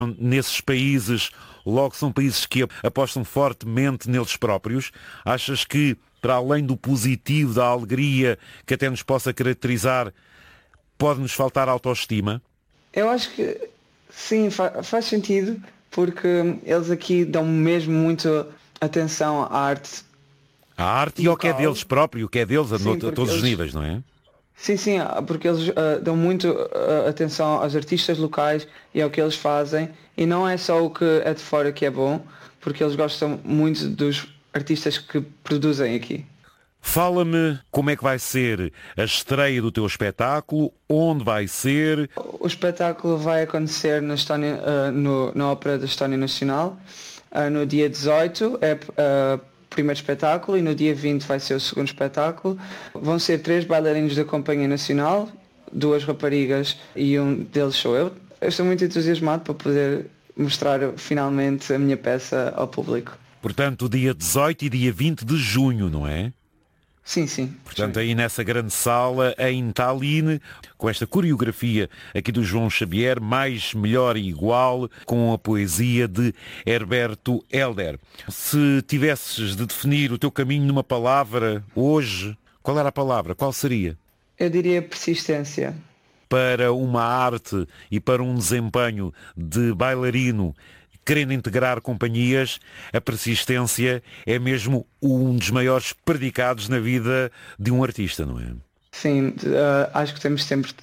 nesses países, logo são países que apostam fortemente neles próprios. Achas que, para além do positivo, da alegria que até nos possa caracterizar, pode-nos faltar autoestima? Eu acho que sim, faz sentido, porque eles aqui dão mesmo muita atenção à arte A arte e ao que é local. deles próprio, o que é deles Sim, a porque todos os eles níveis, não é? sim, sim, porque eles dão muito atenção aos artistas locais e ao que eles fazem, e não é só o que é de fora que é bom, porque eles gostam muito dos artistas que produzem aqui. Fala-me como é que vai ser a estreia do teu espetáculo, onde vai ser. O espetáculo vai acontecer na, Estónia, na Ópera da Estónia Nacional. No dia 18 é o primeiro espetáculo e no dia 20 vai ser o segundo espetáculo. Vão ser 3 bailarinos da Companhia Nacional, 2 raparigas e um deles sou eu. Eu estou muito entusiasmado para poder mostrar finalmente a minha peça ao público. Portanto, dia 18 e dia 20 de junho, não é? Sim, sim. Portanto, aí nessa grande sala, em Tallinn, com esta coreografia aqui do João Xavier, mais, melhor e igual, com a poesia de Herberto Helder. Se tivesses de definir o teu caminho numa palavra hoje, qual era a palavra? Qual seria? Eu diria persistência. Para uma arte e para um desempenho de bailarino querendo integrar companhias, a persistência é mesmo um dos maiores predicados na vida de um artista, não é? Sim, acho que temos sempre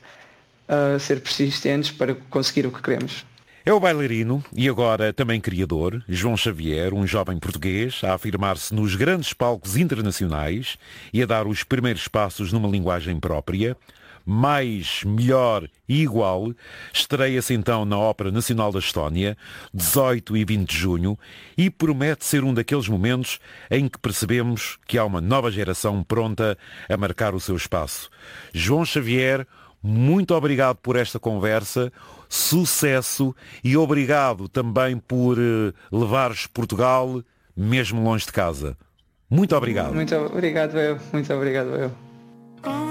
ser persistentes para conseguir o que queremos. É o bailarino e agora também criador, João Xavier, um jovem português, a afirmar-se nos grandes palcos internacionais e a dar os primeiros passos numa linguagem própria. Mais, melhor e igual, estreia-se então na Ópera Nacional da Estónia, 18 e 20 de junho, e promete ser um daqueles momentos em que percebemos que há uma nova geração pronta a marcar o seu espaço. João Xavier, muito obrigado por esta conversa, sucesso e obrigado também por levares Portugal mesmo longe de casa. Muito obrigado. Muito obrigado eu, muito obrigado eu.